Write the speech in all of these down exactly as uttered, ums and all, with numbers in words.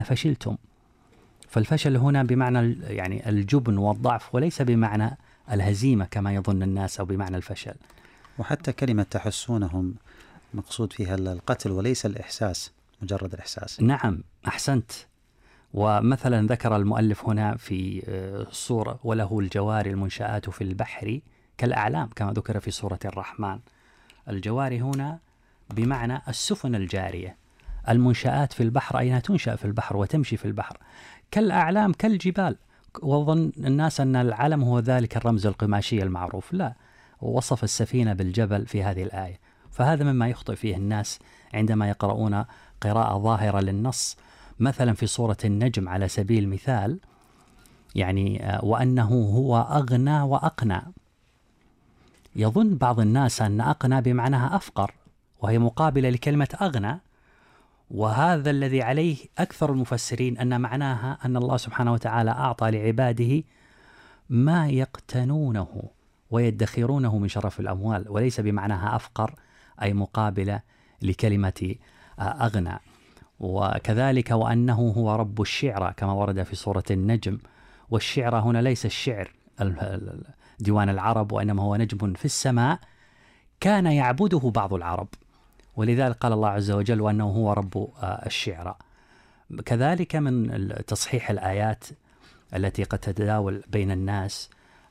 فشلتم. فالفشل هنا بمعنى يعني الجبن والضعف، وليس بمعنى الهزيمة كما يظن الناس، أو بمعنى الفشل. وحتى كلمة تحسونهم مقصود فيها القتل وليس الإحساس، مجرد الإحساس. نعم، أحسنت. ومثلا ذكر المؤلف هنا في الصورة: وله الجوار المنشآت في البحر كالأعلام، كما ذكر في سورة الرحمن. الجوار هنا بمعنى السفن الجارية، المنشآت في البحر أينها تنشأ في البحر وتمشي في البحر، كالأعلام كالجبال. وظن الناس أن العلم هو ذلك الرمز القماشي المعروف، لا، وصف السفينة بالجبل في هذه الآية. فهذا مما يخطئ فيه الناس عندما يقرؤون قراءة ظاهرة للنص. مثلا في سورة النجم على سبيل المثال، يعني وأنه هو أغنى وأقنى. يظن بعض الناس أن أقنى بمعناها أفقر، وهي مقابلة لكلمة أغنى، وهذا الذي عليه أكثر المفسرين أن معناها أن الله سبحانه وتعالى أعطى لعباده ما يقتنونه ويدخرونه من شرف الأموال، وليس بمعناها أفقر أي مقابلة لكلمة أغنى. وكذلك وأنه هو رب الشعرى كما ورد في سورة النجم. والشعرى هنا ليس الشعر ديوان العرب، وإنما هو نجم في السماء كان يعبده بعض العرب، ولذلك قال الله عز وجل وأنه هو رب الشعرى. كذلك من تصحيح الآيات التي قد تتداول بين الناس،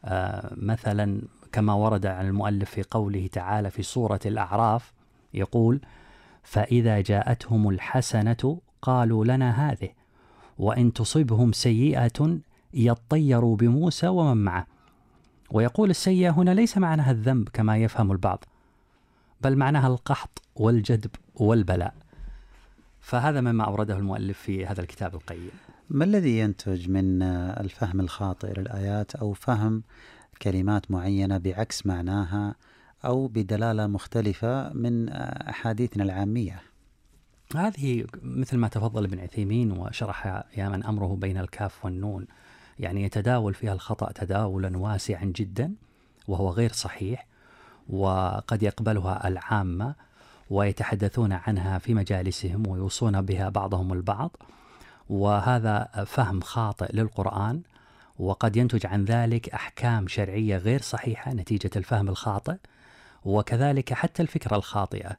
مثلا كما ورد عن المؤلف في قوله تعالى في سورة الأعراف، يقول: فإذا جاءتهم الحسنة قالوا لنا هذه وإن تصبهم سيئة يطيروا بموسى ومن معه. ويقول السيئة هنا ليس معناها الذنب كما يفهم البعض، بل معناها القحط والجدب والبلاء. فهذا مما أورده المؤلف في هذا الكتاب القيم. ما الذي ينتج من الفهم الخاطئ للآيات، أو فهم كلمات معينة بعكس معناها، أو بدلالة مختلفة من أحاديثنا العامية؟ هذه مثل ما تفضل ابن عثيمين وشرح يا من أمره بين الكاف والنون، يعني يتداول فيها الخطأ تداولا واسعا جدا، وهو غير صحيح، وقد يقبلها العامة ويتحدثون عنها في مجالسهم ويوصون بها بعضهم البعض، وهذا فهم خاطئ للقرآن، وقد ينتج عن ذلك أحكام شرعية غير صحيحة نتيجة الفهم الخاطئ، وكذلك حتى الفكرة الخاطئة.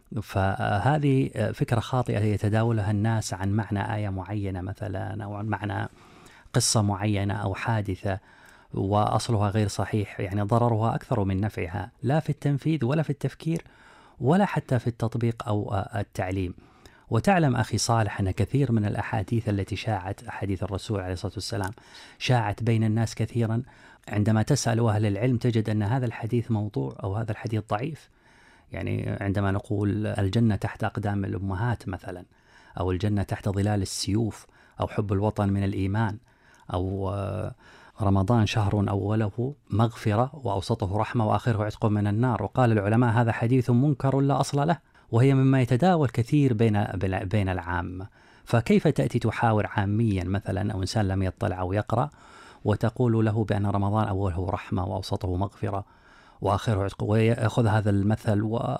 فهذه فكرة خاطئة يتداولها الناس عن معنى آية معينة مثلا، أو عن معنى قصة معينة أو حادثة، وأصلها غير صحيح، يعني ضررها أكثر من نفعها، لا في التنفيذ ولا في التفكير ولا حتى في التطبيق أو التعليم. وتعلم أخي صالح أن كثير من الأحاديث التي شاعت، أحاديث الرسول عليه الصلاة والسلام، شاعت بين الناس كثيرا، عندما تسأل أهل العلم تجد أن هذا الحديث موضوع أو هذا الحديث ضعيف. يعني عندما نقول الجنة تحت أقدام الأمهات مثلا، أو الجنة تحت ظلال السيوف، أو حب الوطن من الإيمان، أو رمضان شهر أوله مغفرة وأوسطه رحمة وآخره عتق من النار، وقال العلماء هذا حديث منكر لا أصل له، وهي مما يتداول كثير بين بين العامة. فكيف تأتي تحاور عاميا مثلا أو إنسان لم يطلع أو يقرأ، وتقول له بأن رمضان أوله رحمة وأوسطه مغفرة وآخره عتق، ويأخذ هذا المثل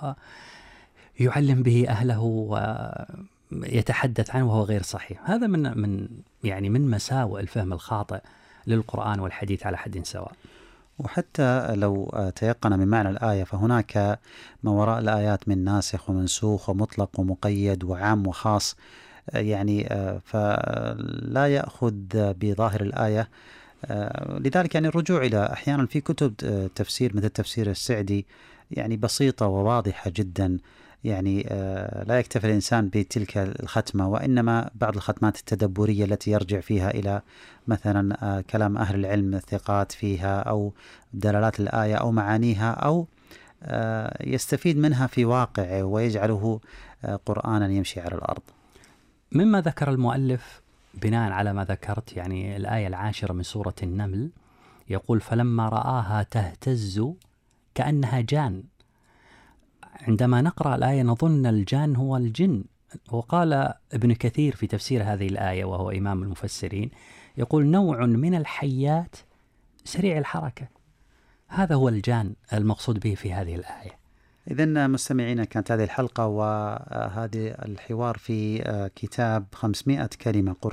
ويعلم به أهله ويتحدث عنه وهو غير صحيح. هذا من من يعني من مساوئ الفهم الخاطئ للقرآن والحديث على حد سواء. وحتى لو تيقن من معنى الآية، فهناك ما وراء الآيات من ناسخ ومنسوخ ومطلق ومقيد وعام وخاص، يعني فلا يأخذ بظاهر الآية. لذلك يعني الرجوع إلى أحيانا في كتب تفسير مثل تفسير السعدي يعني بسيطة وواضحة جدا، يعني لا يكتفي الإنسان بتلك الختمة، وإنما بعض الختمات التدبرية التي يرجع فيها إلى مثلا كلام أهل العلم الثقات فيها، أو دلالات الآية أو معانيها، أو يستفيد منها في واقعه ويجعله قرآنا يمشي على الأرض. مما ذكر المؤلف بناء على ما ذكرت، يعني الآية العاشرة من سورة النمل يقول: فلما رآها تهتز كأنها جان. عندما نقرأ الآية نظن الجان هو الجن، وقال ابن كثير في تفسير هذه الآية وهو إمام المفسرين، يقول: نوع من الحيات سريع الحركة، هذا هو الجان المقصود به في هذه الآية. إذن مستمعينا، كانت هذه الحلقة وهذه الحوار في كتاب خمسمائة كلمة